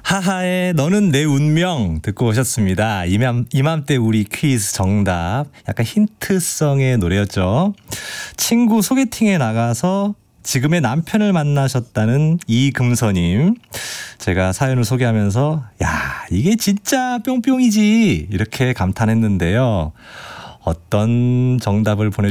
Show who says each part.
Speaker 1: 하하의 너는 내 운명 듣고 오셨습니다. 이맘때 우리 퀴즈 정답. 약간 힌트성의 노래였죠. 친구 소개팅에 나가서 지금의 남편을 만나셨다는 이금서님. 제가 사연을 소개하면서 야, 이게 진짜 뿅뿅이지 이렇게 감탄했는데요. 어떤 정답을 보내